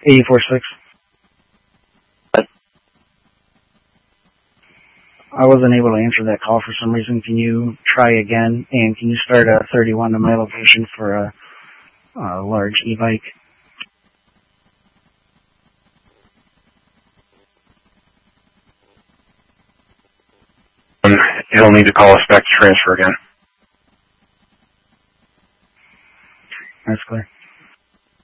84.6. What? I wasn't able to answer that call for some reason. Can you try again? And can you start a 31 to my location for a large e-bike? He'll need to call us back to transfer again. That's clear.